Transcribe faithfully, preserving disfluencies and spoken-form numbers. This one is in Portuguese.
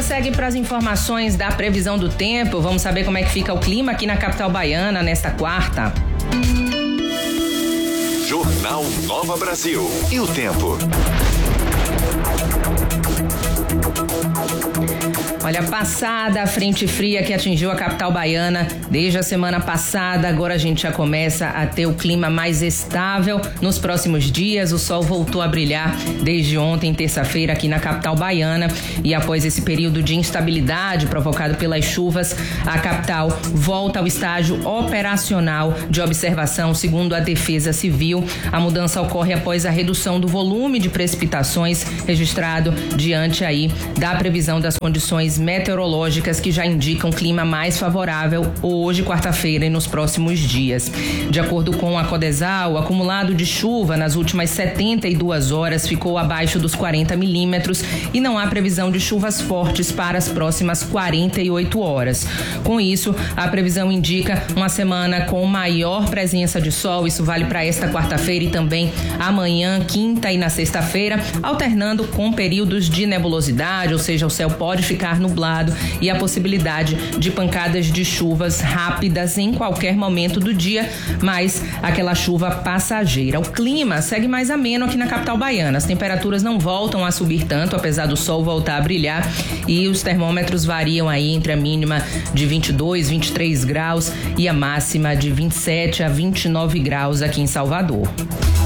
segue para as informações da previsão do tempo. Vamos saber como é que fica o clima aqui na capital baiana nesta quarta. Jornal Nova Brasil. E o tempo? Olha, passada a frente fria que atingiu a capital baiana desde a semana passada, agora a gente já começa a ter o clima mais estável. Nos próximos dias, o sol voltou a brilhar desde ontem, terça-feira, aqui na capital baiana. E após esse período de instabilidade provocado pelas chuvas, a capital volta ao estágio operacional de observação, segundo a Defesa Civil. A mudança ocorre após a redução do volume de precipitações registrado diante aí da previsão das condições meteorológicas que já indicam clima mais favorável hoje, quarta-feira, e nos próximos dias. De acordo com a Codesal, o acumulado de chuva nas últimas setenta e duas horas ficou abaixo dos quarenta milímetros e não há previsão de chuvas fortes para as próximas quarenta e oito horas. Com isso, a previsão indica uma semana com maior presença de sol. Isso vale para esta quarta-feira e também amanhã, quinta e na sexta-feira, alternando com períodos de nebulosidade, ou seja, o céu pode ficar nublado e a possibilidade de pancadas de chuvas rápidas em qualquer momento do dia, mas aquela chuva passageira. O clima segue mais ameno aqui na capital baiana. As temperaturas não voltam a subir tanto, apesar do sol voltar a brilhar, e os termômetros variam aí entre a mínima de vinte e dois, vinte e três graus e a máxima de vinte e sete a vinte e nove graus aqui em Salvador.